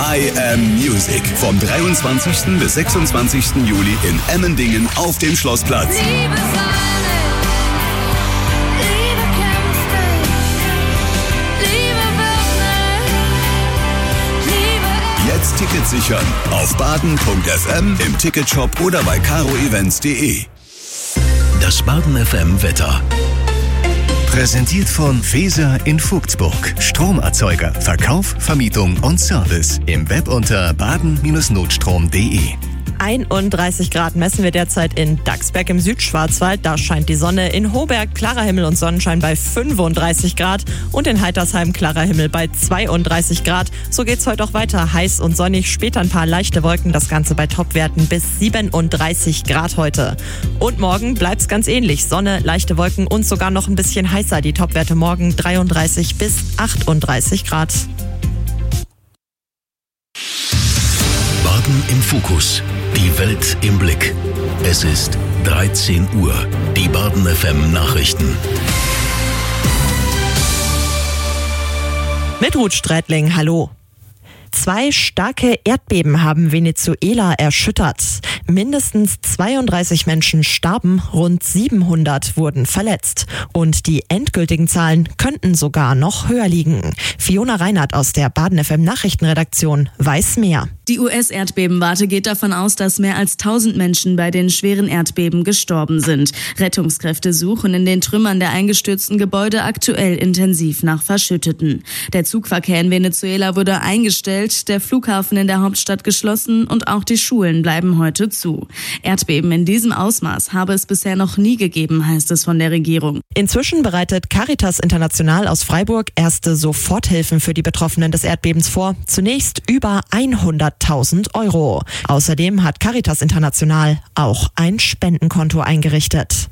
I Am Music. Vom 23. bis 26. Juli in Emmendingen auf dem Schlossplatz. Liebe Säule, Liebe kämpft nicht, Liebe wird nicht, Liebe... Jetzt Tickets sichern auf baden.fm, im Ticketshop oder bei caroevents.de. Das Baden FM Wetter. Präsentiert von Feser in Vogtsburg. Stromerzeuger, Verkauf, Vermietung und Service. Im Web unter baden-notstrom.de. 31 Grad messen wir derzeit in Dachsberg im Südschwarzwald. Da scheint die Sonne. In Hohberg klarer Himmel und Sonnenschein bei 35 Grad. Und in Heitersheim klarer Himmel bei 32 Grad. So geht's heute auch weiter. Heiß und sonnig. Später ein paar leichte Wolken. Das Ganze bei Topwerten bis 37 Grad heute. Und morgen bleibt's ganz ähnlich. Sonne, leichte Wolken und sogar noch ein bisschen heißer. Die Topwerte morgen 33 bis 38 Grad. Baden im Fokus. Die Welt im Blick. Es ist 13 Uhr. Die Baden FM Nachrichten. Mit Ruth Streitling, hallo. 2 starke Erdbeben haben Venezuela erschüttert. Mindestens 32 Menschen starben, rund 700 wurden verletzt. Und die endgültigen Zahlen könnten sogar noch höher liegen. Fiona Reinhardt aus der Baden FM Nachrichtenredaktion weiß mehr. Die US-Erdbebenwarte geht davon aus, dass mehr als 1000 Menschen bei den schweren Erdbeben gestorben sind. Rettungskräfte suchen in den Trümmern der eingestürzten Gebäude aktuell intensiv nach Verschütteten. Der Zugverkehr in Venezuela wurde eingestellt, der Flughafen in der Hauptstadt geschlossen und auch die Schulen bleiben heute zu. Erdbeben in diesem Ausmaß habe es bisher noch nie gegeben, heißt es von der Regierung. Inzwischen bereitet Caritas International aus Freiburg erste Soforthilfen für die Betroffenen des Erdbebens vor. Zunächst über 100.000 Euro. Außerdem hat Caritas International auch ein Spendenkonto eingerichtet.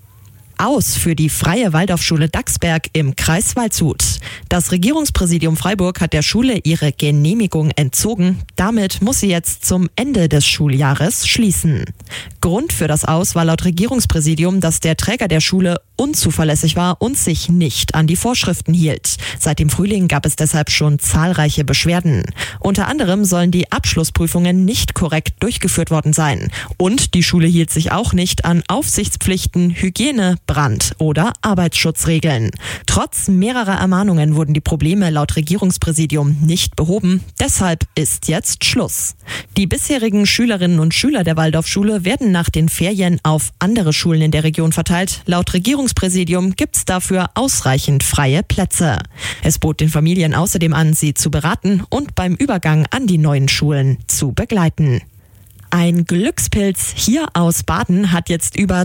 Aus für die Freie Waldorfschule Dachsberg im Kreis Waldshut. Das Regierungspräsidium Freiburg hat der Schule ihre Genehmigung entzogen. Damit muss sie jetzt zum Ende des Schuljahres schließen. Grund für das Aus war laut Regierungspräsidium, dass der Träger der Schule unzuverlässig war und sich nicht an die Vorschriften hielt. Seit dem Frühling gab es deshalb schon zahlreiche Beschwerden. Unter anderem sollen die Abschlussprüfungen nicht korrekt durchgeführt worden sein. Und die Schule hielt sich auch nicht an Aufsichtspflichten, Hygiene, Brand- oder Arbeitsschutzregeln. Trotz mehrerer Ermahnungen wurden die Probleme laut Regierungspräsidium nicht behoben. Deshalb ist jetzt Schluss. Die bisherigen Schülerinnen und Schüler der Waldorfschule werden nach den Ferien auf andere Schulen in der Region verteilt. Laut Regierungspräsidium gibt's dafür ausreichend freie Plätze. Es bot den Familien außerdem an, sie zu beraten und beim Übergang an die neuen Schulen zu begleiten. Ein Glückspilz hier aus Baden hat jetzt über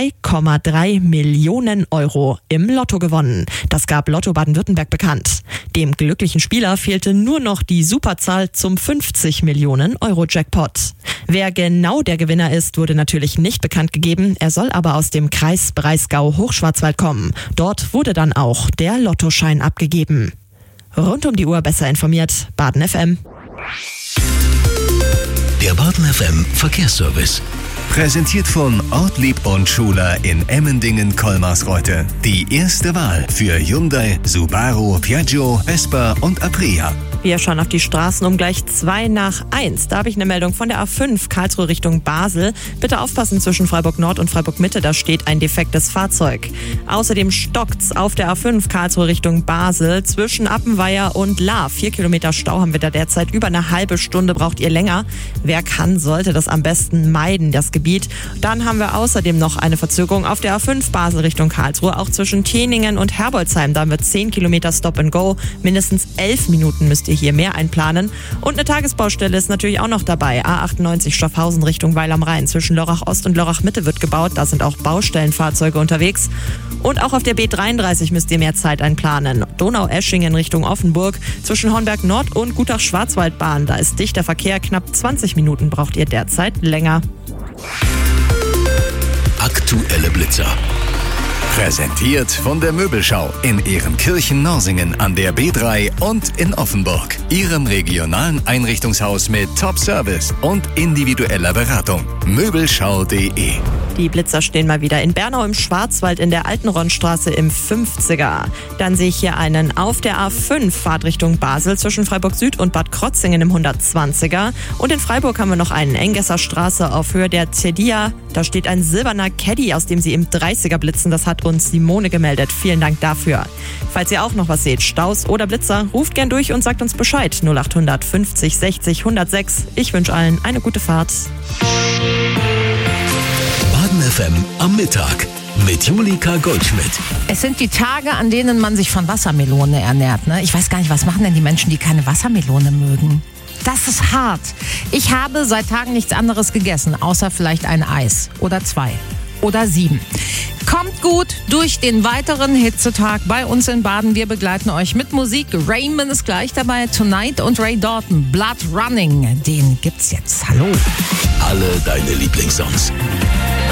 2,3 Millionen Euro im Lotto gewonnen. Das gab Lotto Baden-Württemberg bekannt. Dem glücklichen Spieler fehlte nur noch die Superzahl zum 50 Millionen Euro Jackpot. Wer genau der Gewinner ist, wurde natürlich nicht bekannt gegeben. Er soll aber aus dem Kreis Breisgau-Hochschwarzwald kommen. Dort wurde dann auch der Lottoschein abgegeben. Rund um die Uhr besser informiert, Baden FM. Der Baden FM Verkehrsservice. Präsentiert von Ortlieb und Schuler in Emmendingen-Kolmarsreuth. Die erste Wahl für Hyundai, Subaru, Piaggio, Vespa und Aprilia. Wir schauen auf die Straßen um gleich 2:01. Da habe ich eine Meldung von der A5 Karlsruhe Richtung Basel. Bitte aufpassen zwischen Freiburg Nord und Freiburg Mitte, da steht ein defektes Fahrzeug. Außerdem stockt's auf der A5 Karlsruhe Richtung Basel zwischen Appenweier und Lahr. 4 Kilometer Stau haben wir da derzeit. Über eine halbe Stunde braucht ihr länger. Wer kann, sollte das am besten meiden, das Gebiet. Dann haben wir außerdem noch eine Verzögerung auf der A5 Basel Richtung Karlsruhe, auch zwischen Teningen und Herbolzheim. Da haben wir 10 Kilometer Stop and Go. Mindestens 11 Minuten müsst ihr hier mehr einplanen. Und eine Tagesbaustelle ist natürlich auch noch dabei. A98 Stoffhausen Richtung Weil am Rhein. Zwischen Lörrach Ost und Lörrach Mitte wird gebaut. Da sind auch Baustellenfahrzeuge unterwegs. Und auch auf der B33 müsst ihr mehr Zeit einplanen. Donau-Eschingen Richtung Offenburg. Zwischen Hornberg Nord und Gutach-Schwarzwaldbahn. Da ist dichter Verkehr. Knapp 20 Minuten braucht ihr derzeit länger. Aktuelle Blitzer. Präsentiert von der Möbelschau in Ehrenkirchen-Norsingen an der B3 und in Offenburg. Ihrem regionalen Einrichtungshaus mit Top-Service und individueller Beratung. Möbelschau.de Die Blitzer stehen mal wieder in Bernau im Schwarzwald in der Altenronnstraße im 50er. Dann sehe ich hier einen auf der A5 Fahrtrichtung Basel zwischen Freiburg Süd und Bad Krotzingen im 120er. Und in Freiburg haben wir noch einen Engesser Straße auf Höhe der Cedia. Da steht ein silberner Caddy, aus dem sie im 30er blitzen. Das hat uns Simone gemeldet. Vielen Dank dafür. Falls ihr auch noch was seht, Staus oder Blitzer, ruft gern durch und sagt uns Bescheid. 0800 50 60 106. Ich wünsche allen eine gute Fahrt. Baden FM am Mittag mit Julika Goldschmidt. Es sind die Tage, an denen man sich von Wassermelone ernährt. Ne? Ich weiß gar nicht, was machen denn die Menschen, die keine Wassermelone mögen? Das ist hart. Ich habe seit Tagen nichts anderes gegessen, außer vielleicht ein Eis oder 2 oder 7. Kommt gut durch den weiteren Hitzetag bei uns in Baden. Wir begleiten euch mit Musik. Raymond ist gleich dabei. Tonight und Ray Dalton. Blood Running. Den gibt's jetzt. Hallo. Alle deine Lieblingssongs.